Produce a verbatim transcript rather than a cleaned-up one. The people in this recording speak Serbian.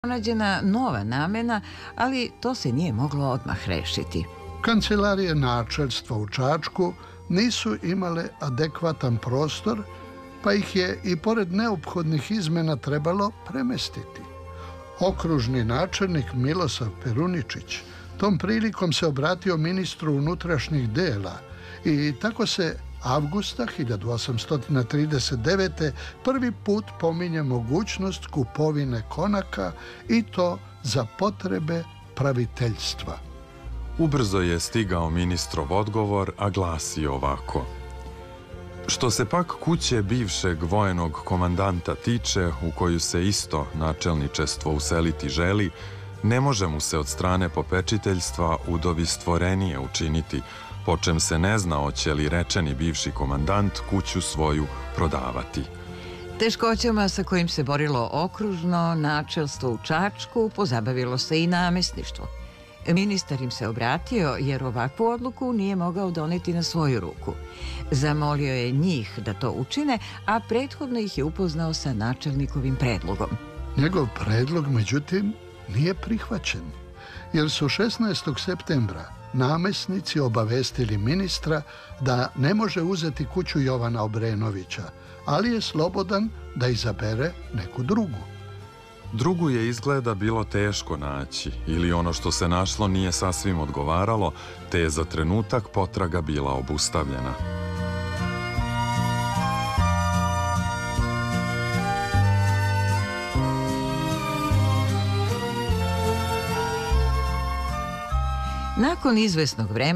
pronađena nova namena, ali to se nije moglo odmah rešiti. Kancelarije načelstva u Čačku nisu imale adekvatan prostor, pa ih je i pored neophodnih izmena trebalo premestiti. Okružni načelnik Milosav Peruničić tom prilikom se obratio ministru unutrašnjih dela i tako se avgusta hiljadu osamsto trideset devete. prvi put pominje mogućnost kupovine konaka i to za potrebe praviteljstva. Ubrzo je stigao ministrov odgovor, a glasi ovako. Što se pak kuće bivšeg vojenog komandanta tiče, u koju se isto načelničestvo useliti želi, ne može mu se od strane popečiteljstva udovistvorenije učiniti, po čem se ne zna hoće li rečeni bivši komandant kuću svoju prodavati. Teškoćama sa kojim se borilo okružno načelstvo u Čačku pozabavilo se i namestništvo. Ministar im se obratio jer ovakvu odluku nije mogao doneti na svoju ruku. Zamolio je njih da to učine, a prethodno ih je upoznao sa načelnikovim predlogom. Njegov predlog, međutim, nije prihvaćen, jer su šesnaestog septembra namesnici obavestili ministra da ne može uzeti kuću Jovana Obrenovića, ali je slobodan da izabere neku drugu. Drugu je izgleda bilo teško naći, ili ono što se našlo nije sasvim odgovaralo, te je za trenutak potraga bila obustavljena. Nakon izvesnog vremena